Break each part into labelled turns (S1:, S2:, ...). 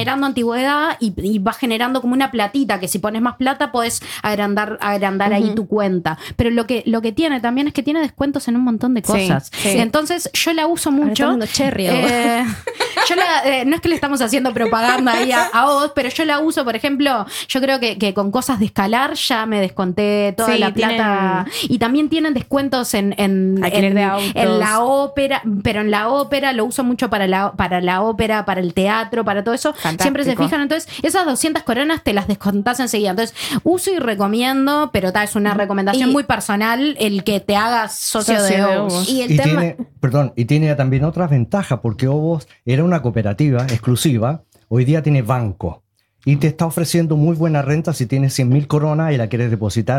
S1: generando antigüedad y va generando como una platita que si pones más plata podés agrandar ahí tu cuenta. Pero lo que tiene también es que tiene descuentos en un montón de cosas.
S2: Sí.
S1: Entonces yo la uso mucho.
S3: No es
S1: que le estamos haciendo propaganda ahí a vos, pero yo la uso, por ejemplo, yo creo que con cosas de escalar ya me desconté toda la plata. Y también tienen descuentos en la ópera, pero en la ópera lo uso mucho para la ópera, para el teatro, para todo eso.
S2: Fantástico.
S1: Siempre se fijan, entonces esas 200 coronas te las descontás enseguida. Entonces uso y recomiendo, pero es una recomendación muy personal el que te hagas socio de Ovos.
S4: Y tiene también otras ventajas, porque Ovos era una cooperativa exclusiva, hoy día tiene banco y te está ofreciendo muy buena renta si tienes 100.000 coronas y la quieres depositar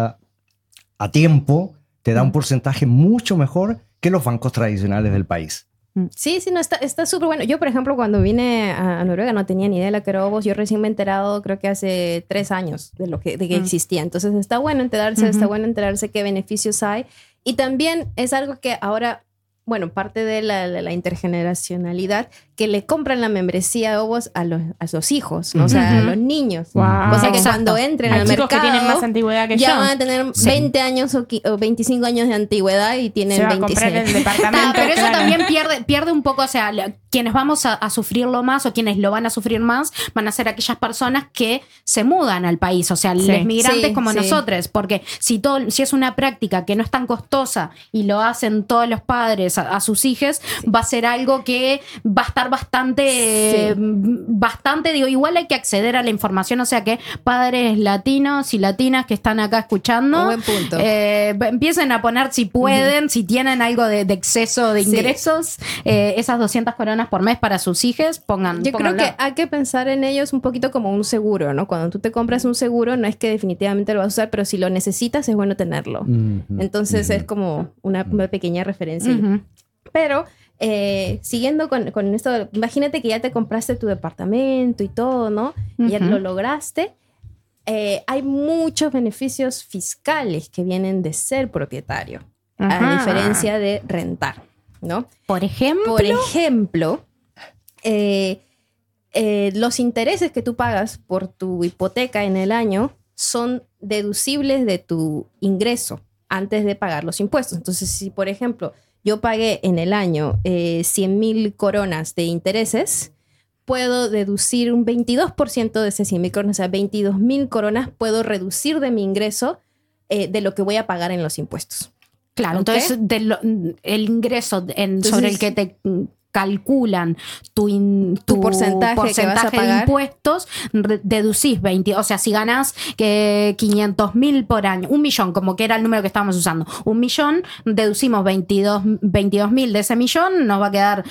S4: a tiempo, te da un porcentaje mucho mejor que los bancos tradicionales del país.
S3: Sí, no, está súper bueno. Yo, por ejemplo, cuando vine a Noruega no tenía ni idea de lo que era Ovos. Yo recién me he enterado, creo que hace 3 años de que existía. Entonces está bueno enterarse qué beneficios hay. Y también es algo que ahora, bueno, parte de la intergeneracionalidad, que le compran la membresía de Ovos a los hijos, ¿no? O sea, a los niños.
S2: Wow.
S3: O sea, que cuando entren al mercado,
S2: que tienen más antigüedad que
S3: ya
S2: yo.
S3: van a tener 20 años o 25 años de antigüedad y tienen 26.
S2: Se va a comprar el departamento.
S1: Pero eso también pierde un poco, o sea, quienes vamos a sufrirlo más o quienes lo van a sufrir más van a ser aquellas personas que se mudan al país, o sea, los migrantes como nosotros, porque si es una práctica que no es tan costosa y lo hacen todos los padres a sus hijos, va a ser algo que va a estar bastante, digo, igual hay que acceder a la información, o sea que padres latinos y latinas que están acá escuchando,
S3: buen punto.
S1: Empiecen a poner si pueden, si tienen algo de exceso de ingresos, esas 200 coronas por mes para sus hijos, pónganlo.
S3: Creo que hay que pensar en ellos un poquito como un seguro, ¿no? Cuando tú te compras un seguro, no es que definitivamente lo vas a usar, pero si lo necesitas es bueno tenerlo. Entonces es como una pequeña referencia. Pero siguiendo con esto, imagínate que ya te compraste tu departamento y todo, ¿no? Ya lo lograste. Hay muchos beneficios fiscales que vienen de ser propietario, a diferencia de rentar, ¿no?
S1: Por ejemplo,
S3: los intereses que tú pagas por tu hipoteca en el año son deducibles de tu ingreso antes de pagar los impuestos. Entonces, si por ejemplo yo pagué en el año 100.000 coronas de intereses, puedo deducir un 22% de esas 100.000 coronas, o sea, 22.000 coronas puedo reducir de mi ingreso de lo que voy a pagar en los impuestos.
S1: Claro,
S3: ¿Okay?
S1: entonces el ingreso sobre el que te calculan tu porcentaje
S3: que vas a
S1: de
S3: pagar.
S1: Impuestos, deducís 20, o sea, si ganás 500.000 por año, 1.000.000, como que era el número que estábamos usando, 1.000.000, deducimos 22.000 de ese millón, nos va a quedar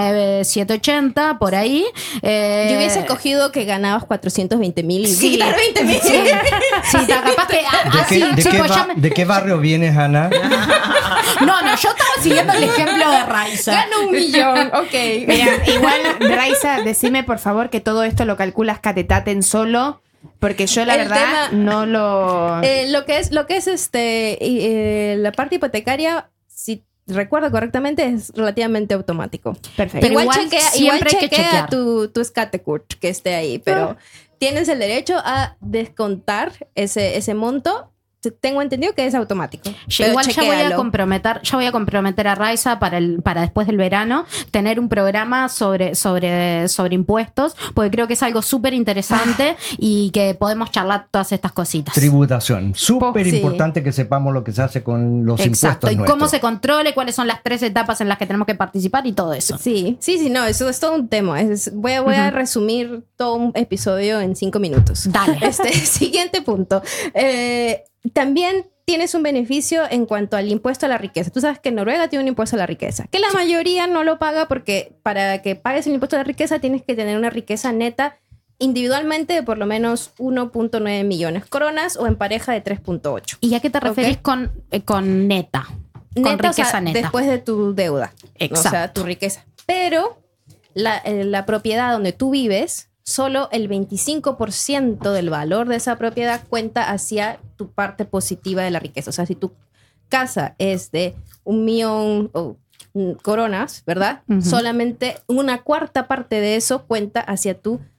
S1: 9.780 por ahí.
S3: Yo hubiese cogido que ganabas 420.000 y quitar 20.000.
S1: Sí, capaz que
S4: ¿De qué barrio vienes, Ana?
S1: No, yo estaba siguiendo el ejemplo de Raiza.
S3: Gano 1.000.000, ok.
S2: Mira, igual, Raiza, decime por favor que todo esto lo calculas catetaten solo, porque yo la verdad no lo...
S3: Lo que es la parte hipotecaria, si recuerdo correctamente, es relativamente automático.
S2: Perfecto.
S3: Pero igual
S1: siempre hay que
S3: chequea
S1: chequear
S3: tu Skattekort que esté ahí, pero tienes el derecho a descontar ese monto. Tengo entendido que es automático.
S1: Igual ya voy a comprometer a Raiza para después del verano tener un programa sobre impuestos, porque creo que es algo súper interesante y que podemos charlar todas estas cositas.
S4: Tributación, súper importante que sepamos lo que se hace con los impuestos
S1: y
S4: nuestros.
S1: cómo se controle, cuáles son las 3 etapas en las que tenemos que participar y todo eso.
S3: Sí, no, eso es todo un tema. Voy a resumir todo un episodio en 5 minutos.
S1: Dale.
S3: Siguiente punto. También tienes un beneficio en cuanto al impuesto a la riqueza. Tú sabes que Noruega tiene un impuesto a la riqueza, que la mayoría no lo paga porque para que pagues el impuesto a la riqueza tienes que tener una riqueza neta individualmente de por lo menos 1.9 millones coronas o en pareja de 3.8.
S1: ¿Y a qué te referís con neta? Con riqueza,
S3: o sea,
S1: neta.
S3: Después de tu deuda.
S1: Exacto.
S3: O sea, tu riqueza. Pero la propiedad donde tú vives, solo el 25% del valor de esa propiedad cuenta hacia tu parte positiva de la riqueza. O sea, si tu casa es de 1.000.000 coronas, ¿verdad? Solamente una cuarta parte de eso cuenta hacia tu